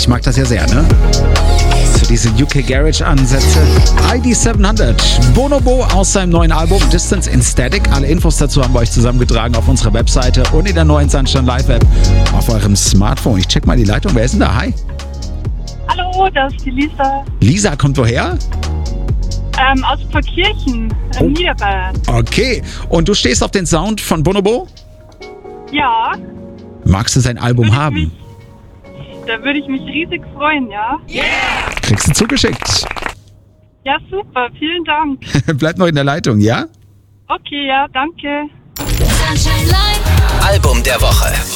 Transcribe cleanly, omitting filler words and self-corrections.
Ich mag das ja sehr, ne? So diese UK Garage Ansätze. ID 700. Bonobo aus seinem neuen Album Distance in Static. Alle Infos dazu haben wir euch zusammengetragen auf unserer Webseite und in der neuen Sunshine Live App auf eurem Smartphone. Ich check mal die Leitung. Wer ist denn da? Hi. Hallo, das ist die Lisa. Lisa kommt woher? Aus Pfarrkirchen in Niederbayern. Okay. Und du stehst auf den Sound von Bonobo? Ja. Magst du sein Album haben? Da würde ich mich riesig freuen, ja? Kriegst du zugeschickt. Ja, super. Vielen Dank. Bleib noch in der Leitung, ja? Okay, ja, danke. Album der Woche.